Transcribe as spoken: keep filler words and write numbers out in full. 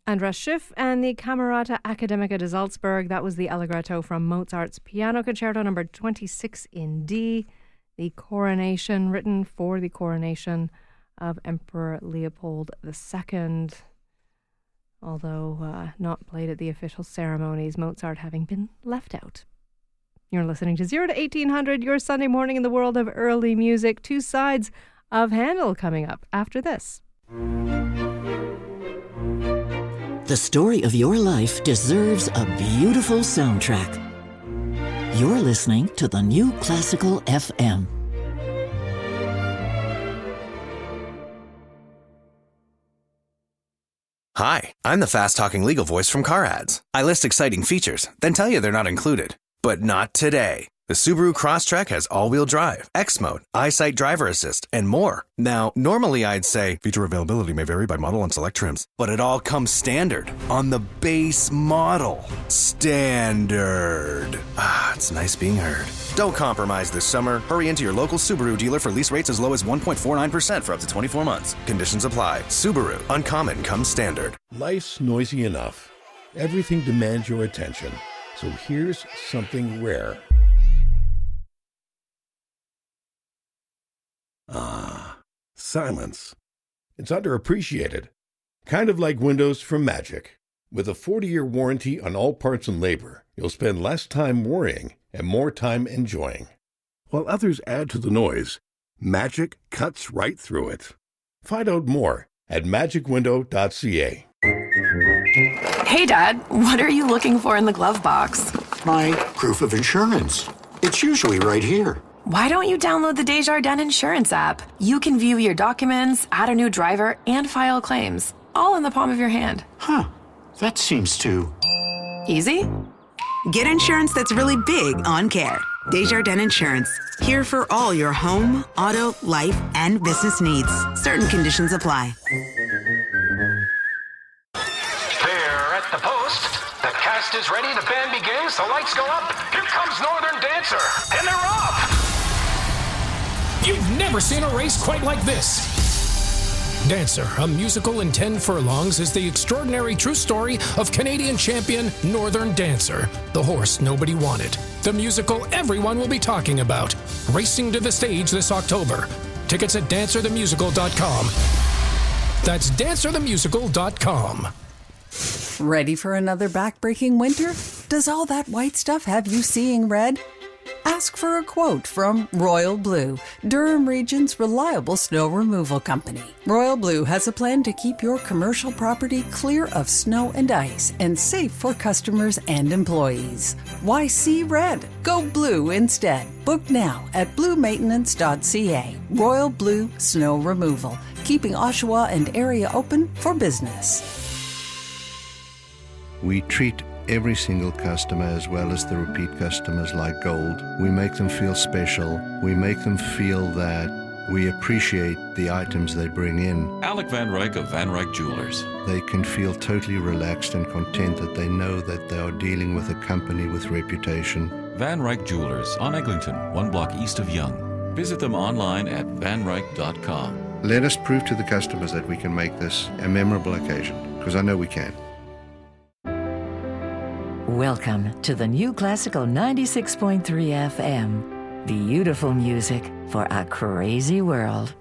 Andras Schiff and the Camerata Academica de Salzburg. That was the Allegretto from Mozart's Piano Concerto number twenty-six in D. The coronation, written for the coronation of Emperor Leopold the Second. Although uh, not played at the official ceremonies, Mozart having been left out. You're listening to zero to eighteen hundred, your Sunday morning in the world of early music. Two sides of Handel coming up after this. The story of your life deserves a beautiful soundtrack. You're listening to the New Classical F M. Hi, I'm the fast-talking legal voice from Car Ads. I list exciting features, then tell you they're not included. But not today. The Subaru Crosstrek has all-wheel drive, X-Mode, EyeSight Driver Assist, and more. Now, normally I'd say feature availability may vary by model and select trims, but it all comes standard on the base model. Standard. Ah, it's nice being heard. Don't compromise this summer. Hurry into your local Subaru dealer for lease rates as low as one point four nine percent for up to twenty-four months. Conditions apply. Subaru. Uncommon comes standard. Life's noisy enough. Everything demands your attention. So here's something rare. Ah, silence. It's underappreciated. Kind of like Windows from Magic. With a forty-year warranty on all parts and labor, you'll spend less time worrying and more time enjoying. While others add to the noise, Magic cuts right through it. Find out more at magic window dot c a. Hey, Dad, what are you looking for in the glove box? My proof of insurance. It's usually right here. Why don't you download the Desjardins Insurance app? You can view your documents, add a new driver, and file claims, all in the palm of your hand. Huh. That seems too... easy? Get insurance that's really big on care. Desjardins Insurance. Here for all your home, auto, life, and business needs. Certain conditions apply. There at the post. The cast is ready. The band begins. The lights go up. Here comes Northern Dancer. And they're off. You've never seen a race quite like this. Dancer, a musical in ten furlongs, is the extraordinary true story of Canadian champion Northern Dancer, the horse nobody wanted. The musical everyone will be talking about. Racing to the stage this October. Tickets at dancer the musical dot com. That's dancer the musical dot com. Ready for another back-breaking winter? Does all that white stuff have you seeing red? Ask for a quote from Royal Blue, Durham Region's reliable snow removal company. Royal Blue has a plan to keep your commercial property clear of snow and ice and safe for customers and employees. Why see red? Go blue instead. Book now at blue maintenance dot c a. Royal Blue Snow Removal, keeping Oshawa and area open for business. We treat every single customer as well as the repeat customers like gold. We make them feel special. We make them feel that we appreciate the items they bring in. Alec Van Ryk of Van Ryk Jewelers. They can feel totally relaxed and content that they know that they are dealing with a company with reputation. Van Ryk Jewelers on Eglinton, one block east of Yonge. Visit them online at van ryk dot com. Let us prove to the customers that we can make this a memorable occasion, because I know we can. Welcome to the New Classical ninety-six point three F M. Beautiful music for a crazy world.